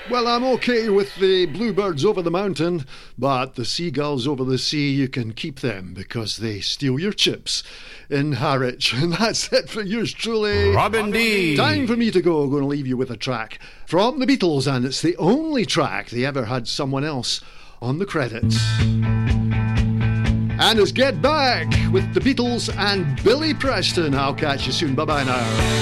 Well, I'm okay with the bluebirds over the mountain, but the seagulls over the sea, you can keep them because they steal your chips in Harwich. And that's it for yours truly, Robin D. Time for me to go. I'm going to leave you with a track from the Beatles, and it's the only track they ever had someone else on the credits. And it's Get Back with the Beatles and Billy Preston. I'll catch you soon. Bye-bye now.